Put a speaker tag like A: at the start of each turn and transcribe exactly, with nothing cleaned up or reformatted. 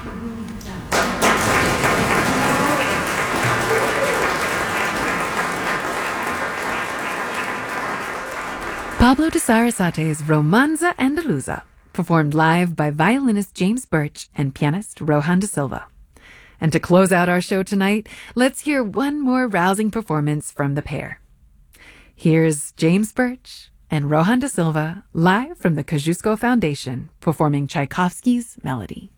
A: Pablo de Sarasate's Romanza Andaluza, performed live by violinist James Birch and pianist Rohan de Silva. And to close out our show tonight, let's hear one more rousing performance from the pair. Here's James Birch and Rohan de Silva live from the Kosciuszko Foundation performing Tchaikovsky's Melody.